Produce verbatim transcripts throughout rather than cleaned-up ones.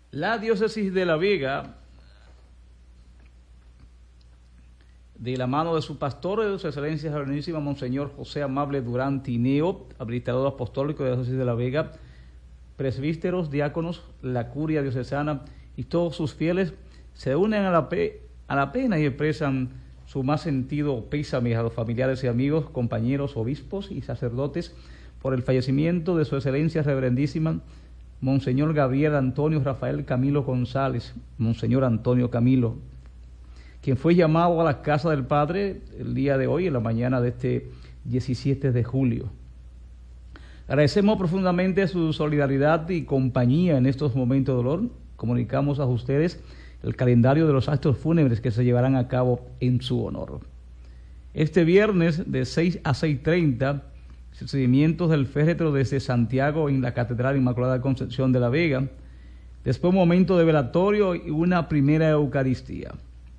La diócesis de La Vega, de la mano de su pastor, de su excelencia reverendísima Monseñor José Amable Durán Tineo, administrador apostólico de la diócesis de La Vega, presbíteros, diáconos, la curia diocesana y todos sus fieles se unen a la, pe a la pena y expresan su más sentido pésame a los familiares y amigos, compañeros, obispos y sacerdotes por el fallecimiento de su excelencia reverendísima Monseñor Gabriel Antonio Rafael Camilo González, Monseñor Antonio Camilo, quien fue llamado a la casa del Padre el día de hoy, en la mañana de este diecisiete de julio. Agradecemos profundamente su solidaridad y compañía en estos momentos de dolor. Comunicamos a ustedes el calendario de los actos fúnebres que se llevarán a cabo en su honor. Este viernes de seis a seis y treinta, procedimientos del féretro desde Santiago en la Catedral Inmaculada Concepción de La Vega, después un momento de velatorio y una primera Eucaristía.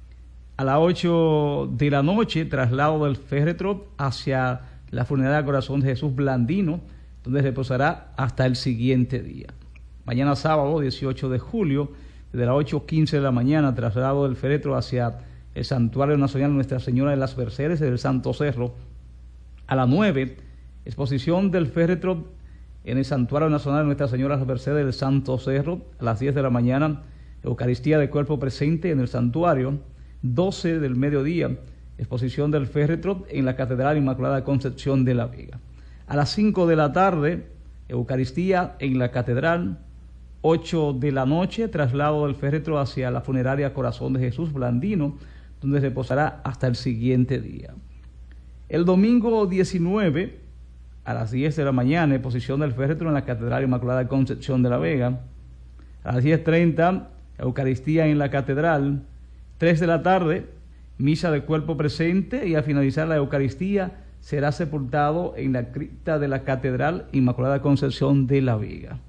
A las ocho de la noche, traslado del féretro hacia la funeraria Corazón de Jesús Blandino, donde reposará hasta el siguiente día. Mañana sábado, dieciocho de julio, desde las ocho quince de la mañana, traslado del féretro hacia el Santuario Nacional Nuestra Señora de las Mercedes del Santo Cerro. A las nueve, exposición del féretro en el Santuario Nacional Nuestra Señora de las Mercedes del Santo Cerro. A las diez de la mañana, Eucaristía de cuerpo presente en el santuario. doce del mediodía, exposición del féretro en la Catedral Inmaculada Concepción de La Vega. A las cinco de la tarde, Eucaristía en la Catedral. ocho de la noche, traslado del féretro hacia la funeraria Corazón de Jesús Blandino, donde reposará hasta el siguiente día. El domingo diecinueve, a las diez de la mañana, exposición del féretro en la Catedral Inmaculada Concepción de La Vega. A las diez treinta, Eucaristía en la Catedral. tres de la tarde, misa de cuerpo presente, y al finalizar la Eucaristía será sepultado en la cripta de la Catedral Inmaculada Concepción de La Vega.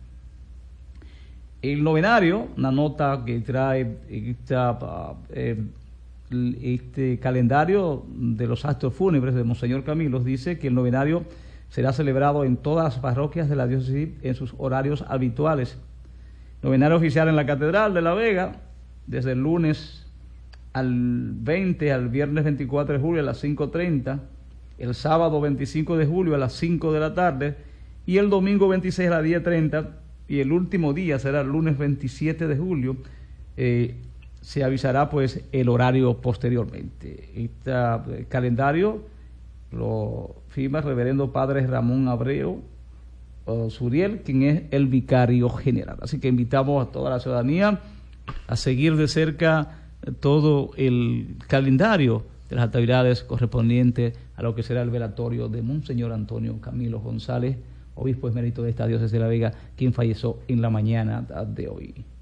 El novenario, una nota que trae esta, eh, este calendario de los actos fúnebres de Monseñor Camilo, dice que el novenario será celebrado en todas las parroquias de la diócesis en sus horarios habituales. Novenario oficial en la Catedral de La Vega, desde el lunes al veinte, al viernes veinticuatro de julio a las cinco treinta, el sábado veinticinco de julio a las cinco de la tarde y el domingo veintiséis a las diez treinta, y el último día será el lunes veintisiete de julio. Eh, se avisará pues el horario posteriormente. Este eh, calendario lo firma el reverendo padre Ramón Abreu uh, Suriel, quien es el vicario general. Así que invitamos a toda la ciudadanía a seguir de cerca todo el calendario de las actividades correspondientes a lo que será el velatorio de Monseñor Antonio Camilo González, obispo emérito de esta diócesis de La Vega, quien falleció en la mañana de hoy.